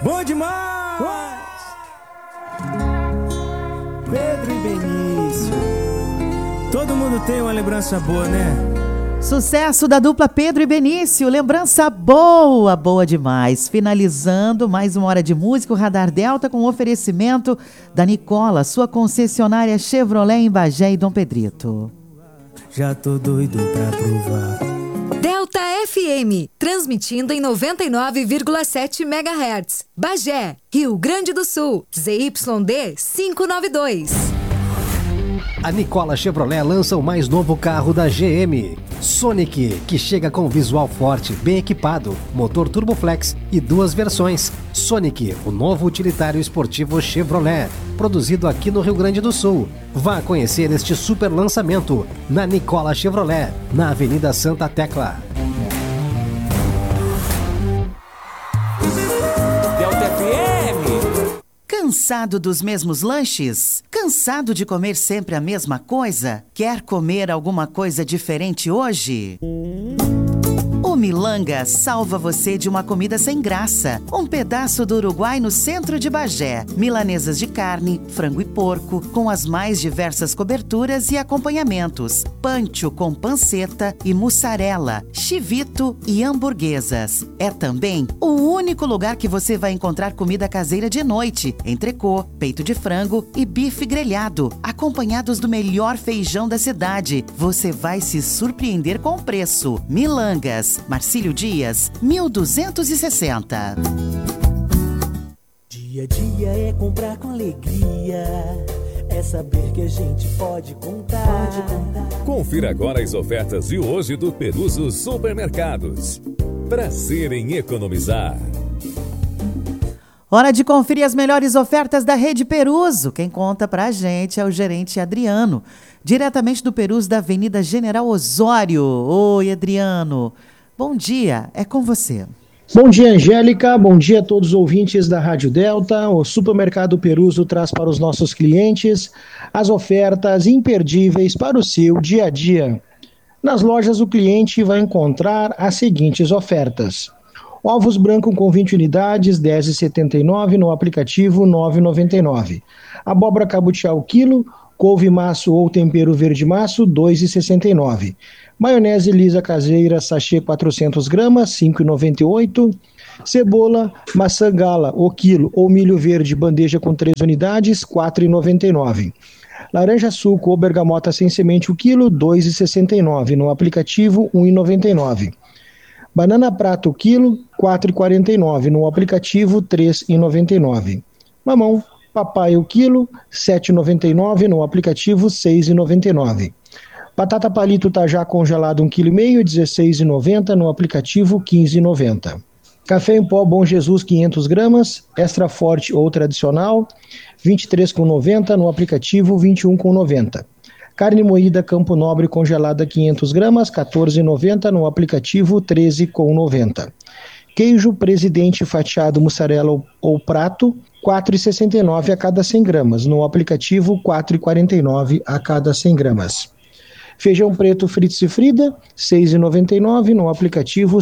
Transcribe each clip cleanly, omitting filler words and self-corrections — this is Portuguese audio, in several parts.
Bom demais! Pedro e Benício. Todo mundo tem uma lembrança boa, né? Sucesso da dupla Pedro e Benício, lembrança boa, boa demais. Finalizando mais uma hora de música, o Radar Delta com oferecimento da Nicola, sua concessionária Chevrolet em Bagé e Dom Pedrito. Já tô doido pra provar. Delta FM, transmitindo em 99,7 MHz. Bagé, Rio Grande do Sul, ZYD 592. A Nicola Chevrolet lança o mais novo carro da GM, Sonic, que chega com visual forte, bem equipado, motor Turboflex e 2 versões. Sonic, o novo utilitário esportivo Chevrolet, produzido aqui no Rio Grande do Sul. Vá conhecer este super lançamento na Nicola Chevrolet, na Avenida Santa Tecla. Delta FM. Cansado dos mesmos lanches? Cansado de comer sempre a mesma coisa? Quer comer alguma coisa diferente hoje? O Milanga salva você de uma comida sem graça. Um pedaço do Uruguai no centro de Bagé. Milanesas de carne, frango e porco, com as mais diversas coberturas e acompanhamentos. Pancho com panceta e mussarela, chivito e hamburguesas. É também o único lugar que você vai encontrar comida caseira de noite. Entrecô, peito de frango e bife grelhado, acompanhados do melhor feijão da cidade. Você vai se surpreender com o preço. Milangas, Marcílio Dias, 1260. Dia a dia é comprar com alegria, é saber que a gente pode contar. Confira agora as ofertas de hoje do Peruso Supermercados. Prazer em economizar. Hora de conferir as melhores ofertas da Rede Peruso. Quem conta pra gente é o gerente Adriano, diretamente do Peruso da Avenida General Osório. Oi, Adriano. Bom dia, é com você. Bom dia, Angélica. Bom dia a todos os ouvintes da Rádio Delta. O Supermercado Peruso traz para os nossos clientes as ofertas imperdíveis para o seu dia a dia. Nas lojas, o cliente vai encontrar as seguintes ofertas: ovos branco com 20 unidades, R$ 10,79, no aplicativo R$ 9,99. Abóbora cabutiá o quilo, couve maço ou tempero verde maço, R$ 2,69. Maionese lisa caseira, sachê 400 gramas, R$ 5,98. Cebola, maçã gala, o quilo, ou milho verde, bandeja com 3 unidades, R$ 4,99. Laranja suco ou bergamota sem semente, o quilo, R$ 2,69. No aplicativo, R$ 1,99. Banana prata, o quilo, R$ 4,49. No aplicativo, R$ 3,99. Mamão papai, o quilo, R$ 7,99. No aplicativo, R$ 6,99. Batata palito tajá congelado 1,5 kg, R$ 16,90. No aplicativo, R$ 15,90. Café em pó Bom Jesus 500 gramas, extra forte ou tradicional, R$ 23,90. No aplicativo, R$ 21,90. Carne moída Campo Nobre congelada 500 gramas, R$ 14,90. No aplicativo, R$ 13,90. Queijo Presidente fatiado mussarela ou prato, R$ 4,69 a cada 100 gramas. No aplicativo, R$ 4,49 a cada 100 gramas. Feijão preto Fritz e Frida, R$ 6,99. No aplicativo, R$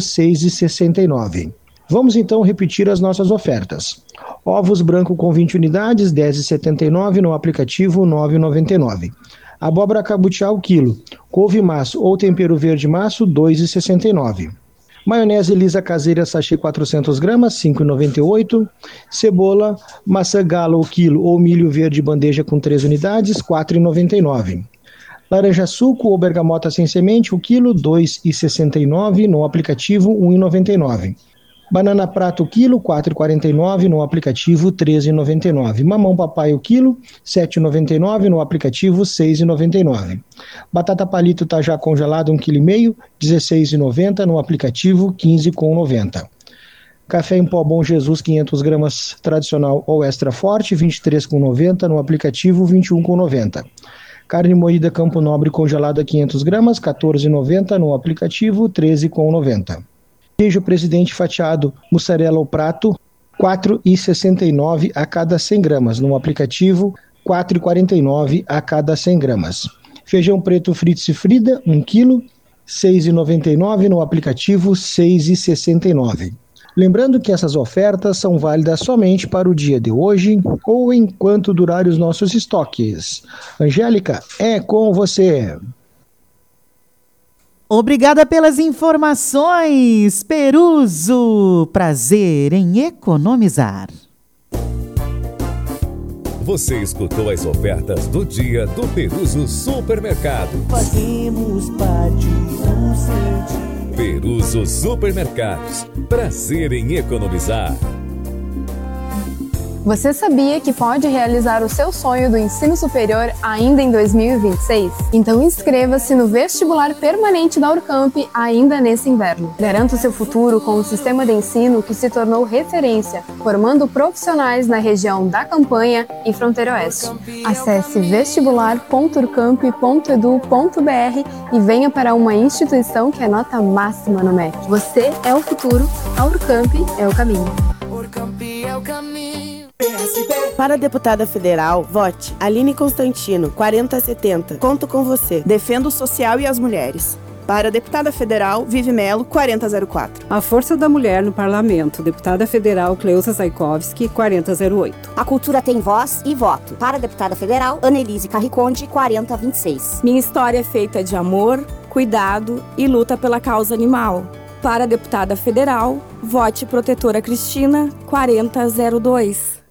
6,69. Vamos então repetir as nossas ofertas. Ovos branco com 20 unidades, R$ 10,79. No aplicativo, R$ 9,99. Abóbora cabutiá o quilo, couve maço ou tempero verde maço, R$ 2,69. Maionese lisa caseira sachê 400 gramas, R$ 5,98. Cebola, maçã gala o quilo ou milho verde bandeja com 3 unidades, R$ 4,99. Laranja suco ou bergamota sem semente, o quilo, R$ 2,69. No aplicativo, R$ 1,99. Banana prata o quilo, R$ 4,49. No aplicativo, R$ 13,99. Mamão papai o quilo, R$ 7,99. No aplicativo, R$ 6,99. Batata palito tajá congelado 1,5 kg, R$ 16,90. No aplicativo, R$ 15,90. Café em pó Bom Jesus 500 gramas tradicional ou extra forte, R$ 23,90. No aplicativo, R$ 21,90. Carne moída Campo Nobre congelada 500 gramas, R$ 14,90. No aplicativo, R$ 13,90. Queijo Presidente fatiado mussarela ao prato, R$ 4,69 a cada 100 gramas. No aplicativo, R$ 4,49 a cada 100 gramas. Feijão preto Fritz e Frida, 1 kg, R$ 6,99. No aplicativo, R$ 6,69. Lembrando que essas ofertas são válidas somente para o dia de hoje ou enquanto durarem os nossos estoques. Angélica, é com você. Obrigada pelas informações, Peruso. Prazer em economizar. Você escutou as ofertas do dia do Peruso Supermercados. Fazemos parte do seu dia. Peruso Supermercados. Prazer em economizar. Você sabia que pode realizar o seu sonho do ensino superior ainda em 2026? Então inscreva-se no vestibular permanente da Urcamp ainda nesse inverno. Garanta o seu futuro com um sistema de ensino que se tornou referência, formando profissionais na região da Campanha e Fronteira Oeste. Acesse vestibular.urcamp.edu.br e venha para uma instituição que é nota máxima no MEC. Você é o futuro, a Urcamp é o caminho. Urcamp é o caminho. Para a deputada federal, vote Aline Constantino, 4070. Conto com você. Defenda o social e as mulheres. Para a deputada federal, Vivi Melo, 4004. A força da mulher no parlamento. Deputada federal Cleusa Zaikovski, 4008. A cultura tem voz e voto. Para a deputada federal, Annelise Carriconde, 4026. Minha história é feita de amor, cuidado e luta pela causa animal. Para a deputada federal, vote Protetora Cristina, 4002.